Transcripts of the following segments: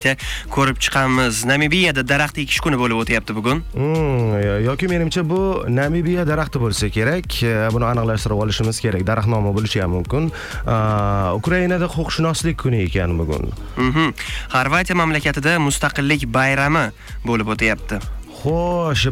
ko'rib chiqamiz. Namibiyada daraxt ekish kuni bo'lib o'tyapti bugun. Yoki menimcha bu Namibiya daraxti bo'lsa kerak. Buni aniqlashtirib olishimiz kerak. Daraxt nomi bo'lishi ham mumkin. Ukrainada huquqshunoslik kuni ekan bugun. Xorvatiya mamlakatida mustaqillik bayrami bo'lib o'tyapti. Xo'sh,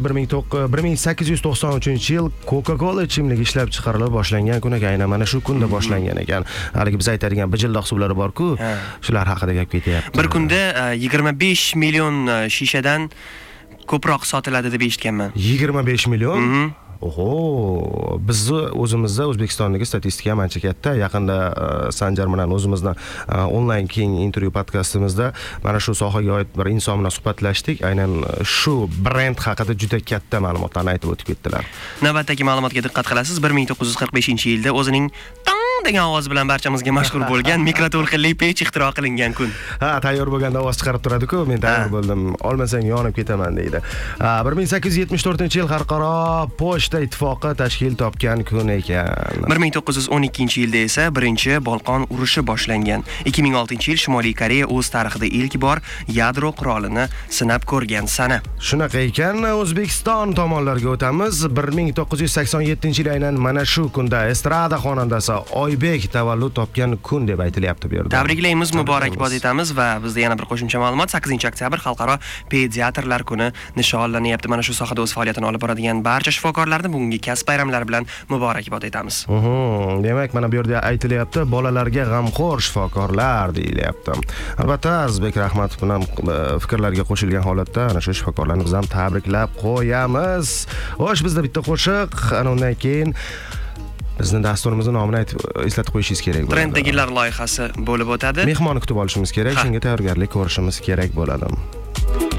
1893-yil Coca-Cola ichimligi ishlab chiqarilib boshlangan kun ekan. Mana shu kunda boshlangan ekan. Haligi biz aytadigan bijildoq suvlari bor-ku, shular haqida gap ketyapti. Bir kunda 25 million shishadan ko'proq sotiladi deb eshitganman. 25 million? Oho, biz o'zimizda O'zbekistondagi statistika ham ancha katta. Yaqinda Sanjar bilan o'zimizdan onlayn keng intervyu podkastimizda mana shu sohaga oid bir inson bilan suhbatlashdik. Aynan shu brend haqida juda katta ma'lumotlarni aytib o'tib ketdilar. Navbatdagi ma'lumotga diqqat qilasiz. 1945-yilda o'zining degan ovoz bilan barchamizga mashhur bo'lgan mikroto'lqinli pech ixtiro qilingan kun. Tayyor bo'lganda ovoz chiqarib turadi-ku, men tayyor bo'ldim, olmasang yonib ketaman deydi. 1874-yil Xalqaro pochta ittifoqi tashkil topgan kun ekan. 1912-yilda esa birinchi Bolqon urushi boshlangan. 2006-yil Shimoliy Koreya o'z tarixida ilk bor yadro qurolini sinab ko'rgan sana. Shunaqa ekan, O'zbekiston tomonlarga o'tamiz. 1987-yil aynan mana shu kunda estrada xonandasi Oybek tavallud topgan kun deb aytilyapti bu yerda. Tabriklaymiz, muborakbod etamiz va bizda yana bir qo'shimcha ma'lumot. 8-oktyabr xalqaro pediatrlar kuni nishonlanyapti. Mana shu sohada o'z faoliyatini olib boradigan barcha shifokorlarni bugungi kasb bayramlari bilan muborakbod etamiz. Demak, mana bu yerda aytilyapti, bolalarga g'amxo'r shifokorlar deyilyapti. Albatta, Azizbek Rahmatov bilan fikrlarga qo'shilgan holatda ana shu shifokorlarni biz ham tabriklab qo'yamiz. Xo'sh, bizda bitta qo'shiq, ana undan keyin bizni dasturimizning nomini aytib eslatib qo'yishingiz kerak bo'ladi. Trenddagilar loyihasi bo'lib o'tadi. Mehmonni kutib olishimiz kerak, shunga tayyorgarlik ko'rishimiz kerak bo'ladi.